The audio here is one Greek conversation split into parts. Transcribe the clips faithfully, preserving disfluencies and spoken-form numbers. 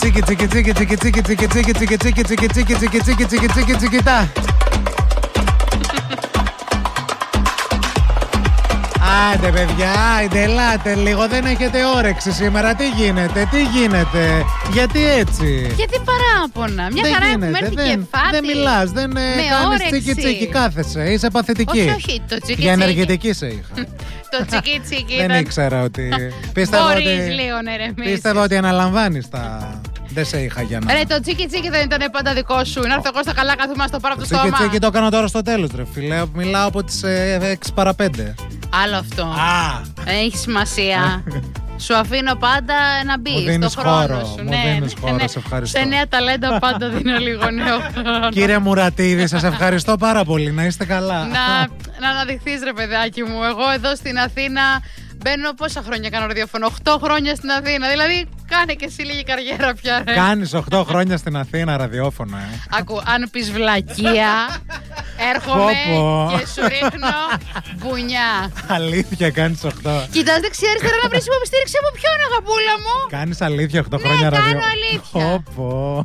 Τσίκι τσίκι τσίκι τσίκι τσίκι τσίκι τσίκι τσίκι τσίκι τσίκι τσίκι τσίκι τσίκι τσίκι τσίκι τσίκι τα. Άντε παιδιά, άντε ελάτε λίγο, δεν έχετε όρεξη σήμερα, τι γίνεται, τι γίνεται, γιατί έτσι. Γιατί παράπονα, μια δεν χαρά γίνεται, έχουμε έρθει δεν, κεφάτι. δεν μιλάς, δεν κάνεις τσίκι τσίκι, κάθεσαι, είσαι παθητική. Όχι, όχι, το τσίκι Για ενεργητική σε είχα. Το τσίκι τσίκι. Δεν ήξερα ότι, πίστευα ότι, λίγο να ρεμίσεις. πίστευα ότι αναλαμβάνεις τα... Δεν σε είχα για να... Ρε, το τσίκι τσίκι δεν ήταν πάντα δικό σου. Να έρθω εγώ στα καλά καθούμε να στο πάρω από το τσίκι στόμα. τσίκι το έκανα τώρα στο τέλος ρε φίλε. Μιλάω από τις έξι παρά πέντε. Άλλο αυτό. Α! Έχει σημασία. Σου αφήνω πάντα να μπει στο χρόνο χώρο, σου. μου Ναι, δίνεις ναι, χώρο, ναι. σε ευχαριστώ. Σε νέα ταλέντα πάντα δίνω λίγο νέο χρόνο. Κύριε Μουρατίδη, σας ευχαριστώ πάρα πολύ. Να είστε καλά. Να, να αναδειχθείς ρε παιδάκι μου. Εγώ εδώ στην Αθήνα μπαίνω πόσα χρόνια κάνω ραδιόφωνο. οκτώ χρόνια στην Αθήνα. Δηλαδή κάνε και εσύ λίγη καριέρα πια ρε. Κάνεις οκτώ χρόνια στην Αθήνα ραδιόφωνο, ε. Άκου, αν πεις βλακεία, έρχομαι Πω, πω. και σου ρίχνω μπουνιά. Αλήθεια, κάνεις οκτώ. Κοιτάς δεξιά αριστερά να βρεις υποστήριξη από ποιον αγαπούλα μου. Κάνεις αλήθεια οκτώ Ναι, χρόνια κάνω ραδιόφωνο. αλήθεια. Πω, πω.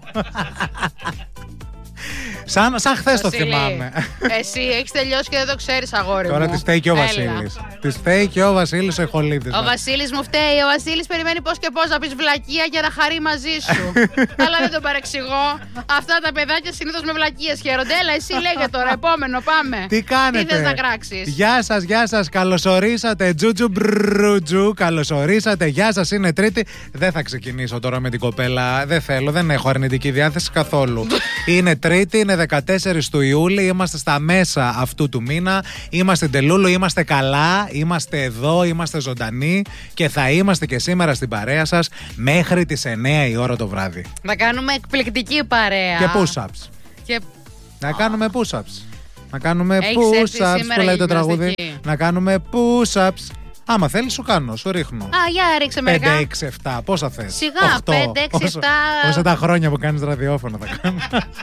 Σαν, σαν χθες το Βασίλη, θυμάμαι. Εσύ έχεις τελειώσει και δεν το ξέρεις, αγόρι μου. Τώρα τη φταίει και ο Έλα. Βασίλης. Τη φταίει και ο Βασίλης ο Εχολίδης. Ο Βασίλης μου φταίει. Ο Βασίλης περιμένει πώς και πώς να πεις βλακεία για να χαρεί μαζί σου. Αλλά δεν τον παρεξηγώ. Αυτά τα παιδάκια συνήθως με βλακείες χαίρονται. Έλα, εσύ λέγε τώρα, επόμενο, πάμε. Τι κάνετε. Τι θες να κράξεις. Γεια σας, γεια σας. Καλωσορίσατε. Τζουτζου μπρουτζου. Καλωσορίσατε. Γεια σας, είναι Τρίτη. Δεν θα ξεκινήσω τώρα με την κοπέλα. Δεν θέλω, δεν έχω αρνητική διάθεση καθόλου. Είναι Τρίτη, είναι δεκατέσσερις του Ιούλη. Είμαστε στα μέσα αυτού του μήνα. Είμαστε Τελούλου, είμαστε καλά. Είμαστε εδώ, είμαστε ζωντανοί. Και θα είμαστε και σήμερα στην παρέα σας μέχρι τις εννιά η ώρα το βράδυ. Να κάνουμε εκπληκτική παρέα. Και push-ups. Και... Να κάνουμε push-ups. Να κάνουμε Έχεις έρθει push-ups σήμερα που λέει η το τραγούδι. γυμναστική. Να κάνουμε push-ups. Άμα θέλεις σου κάνω, σου ρίχνω. Α, για ρίξε μερικά. πέντε, έξι, επτά, πόσα θες. Σιγά, πέντε, έξι, επτά. Όσα τα χρόνια που κάνεις ραδιόφωνο θα κάνω.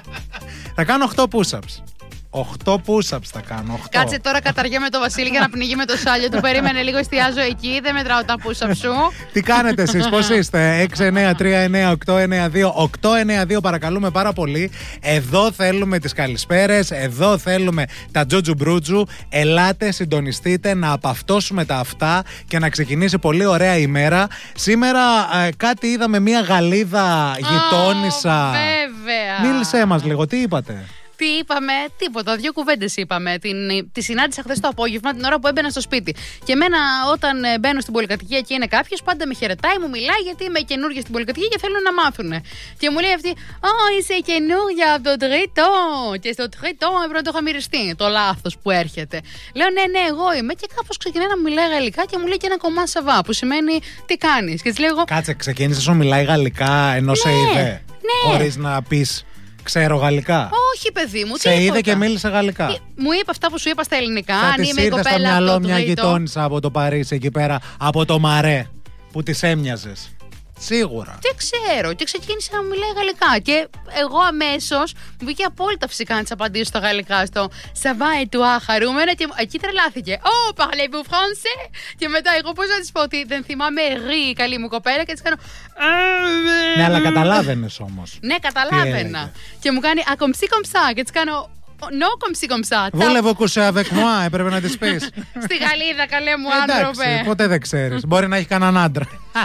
Θα κάνω οκτώ push-ups. οκτώ push-ups θα κάνω. οκτώ. Κάτσε τώρα, καταργέμαι το Βασίλη για να πνιγεί με το σάλιο του. Περίμενε λίγο, εστιάζω εκεί. Δεν μετράω τα push-up σου. Τι κάνετε εσείς, πώς είστε? έξι εννιά τρία εννιά οκτώ εννιά δύο οκτώ εννιά δύο, παρακαλούμε πάρα πολύ. Εδώ θέλουμε τις καλησπέρες, εδώ θέλουμε τα τζούτζου μπρούτζου. Ελάτε, συντονιστείτε, να απαυτώσουμε τα αυτά και να ξεκινήσει πολύ ωραία ημέρα. Σήμερα ε, κάτι είδαμε, μια Γαλλίδα γειτόνισσα. Oh, βέβαια. Μίλησέ μας λίγο, τι είπατε? Τι είπαμε, τίποτα. Δύο κουβέντες είπαμε. Την, τη συνάντησα χθες το απόγευμα, την ώρα που έμπαινα στο σπίτι. Και εμένα, όταν ε, μπαίνω στην πολυκατοικία και είναι κάποιος, πάντα με χαιρετάει, μου μιλάει, γιατί είμαι καινούργια στην πολυκατοικία και θέλουν να μάθουν. Και μου λέει αυτή, Ω, είσαι καινούργια από το τρίτο. Και στο τρίτο έπρεπε να το είχα μυριστεί. Το λάθος που έρχεται. Λέω, ναι, ναι, εγώ είμαι. Και κάπως ξεκινάει να μου μιλάει γαλλικά και μου λέει και ένα κομμάτι σαβά, που σημαίνει τι κάνεις. Και της λέω, Κάτσε, ξεκίνησε να μιλάει γαλλικά ενώ Ναι, σε είδε. ναι. Χωρίς να πεις. Ξέρω γαλλικά. όχι, παιδί μου, Σε τίποτα. είδε και μίλησε γαλλικά. Ε, Μου είπε αυτά που σου είπα στα ελληνικά. Θα Αν της είμαι η ήρθε στο κοπέλα από μυαλό το μια τρίτο. γειτόνισσα από το Παρίσι εκεί πέρα, από το Μαρέ, που της έμοιαζες. Σίγουρα. Δεν ξέρω. Και ξεκίνησε να μου μιλάει γαλλικά. Και εγώ αμέσως μου βγήκε απόλυτα φυσικά να της απαντήσω στα γαλλικά. Στο Ça va et toi, χαρούμενα. Και εκεί τρελάθηκε. Oh, parlez-vous français? Και μετά εγώ πώς να της πω ότι δεν θυμάμαι ρί η καλή μου κοπέλα και της κάνω. Ναι, αλλά καταλάβαινες όμως. Ναι, καταλάβαινα. Και μου κάνει comme ci comme ça. Και της κάνω. No, comme ci comme ça. Βούλευε coucher avec moi, έπρεπε να της πεις. Στη Γαλλίδα, καλέ μου Εντάξει, άνθρωπε. ποτέ δεν ξέρεις. Μπορεί να έχει κανέναν άντρα.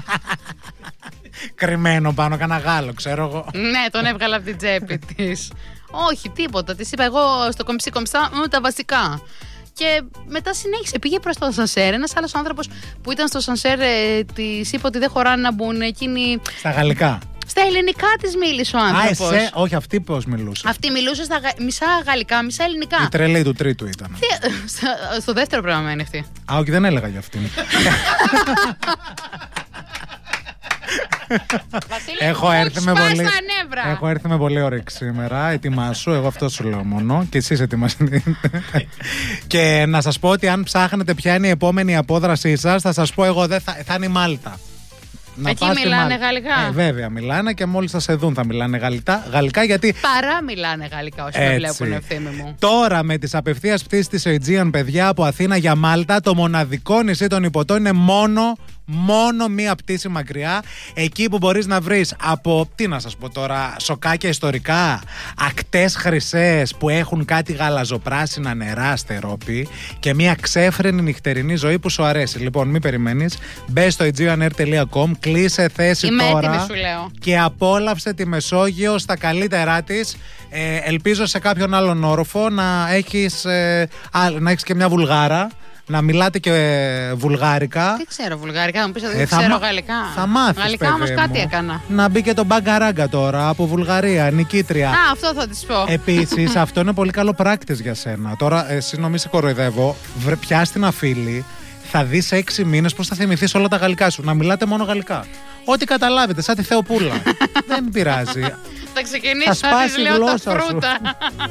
Κρυμμένο πάνω, κανένα Γάλλο, ξέρω εγώ. Ναι, τον έβγαλα από την τσέπη της. Όχι, τίποτα. Της είπα εγώ στο κομψή κομψά μου τα βασικά. Και μετά συνέχισε. Πήγε προς το σανσέρ. Ένας άλλος άνθρωπος που ήταν στο σανσέρ ε, της είπε ότι δεν χωράνε να μπουν εκείνοι. Στα γαλλικά. Στα ελληνικά της μίλησε ο άνθρωπος. Α, εσέ, όχι, αυτή πώς μιλούσε. Αυτή μιλούσε στα γα- μισά γαλλικά, μισά ελληνικά. Η τρελή του τρίτου ήταν. Τι- στο- Στο δεύτερο πρέπει να μένει αυτή. Α, όχι, δεν έλεγα για αυτήν. Βασίλη, Έχω μου έρθει, με σπάς πολύ... τα νεύρα. Έχω έρθει με πολύ όρεξη σήμερα. Ετοιμάσου, εγώ αυτό σου λέω μόνο. Και εσείς ετοιμαστείτε. Και να σας πω ότι αν ψάχνετε ποια είναι η επόμενη απόδρασή σας, θα σας πω εγώ, δεν θα, θα είναι η Μάλτα. Να Εκεί πας στη μιλάνε Μάλτα. γαλλικά. Ε, βέβαια, μιλάνε και μόλις θα σε δουν θα μιλάνε γαλλικά, γαλλικά γιατί. Παρά μιλάνε γαλλικά όσοι με βλέπουν, ευθύμη μου. Τώρα με τις απευθείας πτήσεις της Aegean, παιδιά, από Αθήνα για Μάλτα, το μοναδικό νησί των Ιππωτών είναι μόνο, μόνο μία πτήση μακριά. Εκεί που μπορείς να βρεις από, τι να σας πω τώρα, σοκάκια ιστορικά, ακτές χρυσές που έχουν κάτι γαλαζοπράσινα νερά αστερόπι και μία ξέφρενη νυχτερινή ζωή που σου αρέσει. Λοιπόν, μην περιμένεις. Μπες στο aegeanair τελεία com, κλείσε θέση Είμαι τώρα έτοιμη, σου λέω. και απόλαυσε τη Μεσόγειο στα καλύτερά της. Ε, ελπίζω σε κάποιον άλλον όροφο να έχεις, ε, α, να έχεις και μια Βουλγάρα. Να μιλάτε και ε, βουλγάρικα. Δεν ξέρω βουλγάρικα, θα μου πεις ότι Ε, δεν θα ξέρω μα- γαλλικά. θα μάθεις, Γαλλικά παιδί όμως μου. κάτι έκανα. Να μπει και το μπαγκαράγκα τώρα από Βουλγαρία, νικήτρια. Α, αυτό θα της πω. Επίσης, αυτό είναι πολύ καλό πράκτης για σένα. Τώρα, εσύ νομίζω σε κοροϊδεύω, βρε, πιάσ' την αφίλη, θα δεις σε έξι μήνες πώς θα θυμηθείς όλα τα γαλλικά σου. Να μιλάτε μόνο γαλλικά. Ό,τι καταλάβετε, σαν τη Θεοπούλα. Δεν πειράζει. Θα ξεκινήσω Θα να σπάσει της η λέω τα γλώσσα σου. φρούτα.